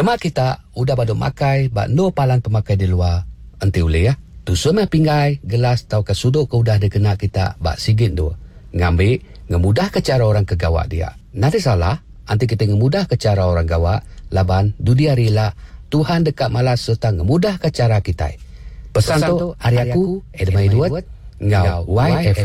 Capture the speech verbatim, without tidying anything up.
Jemaah kita udah baduk makai bak no palan pemakai di luar. Enti boleh ya. Tu semai pinggai, gelas tau ke sudut ke udah dikena kita bak sigit tu. Ngambil, ngemudah ke cara orang ke gawak dia. Nanti salah, anti kita ngemudah ke cara orang gawak, laban dunia rela, Tuhan dekat malas serta ngemudah ke cara kita. Pesan, Pesan tu, hari aku, Edmai Duat, ngau Y F